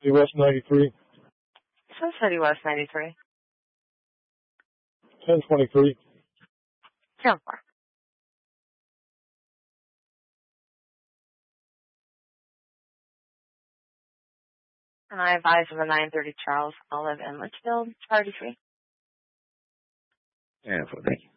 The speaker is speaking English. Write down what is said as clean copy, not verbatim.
West 93. Cincinnati West 93. 1023. 10-4. And I advise of a 930 Charles Olive in Litchfield, Charlie 3. And for thank you.